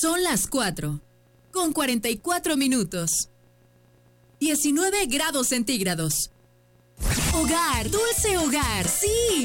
Son las 4:44. 19 grados centígrados. Hogar, dulce hogar, sí.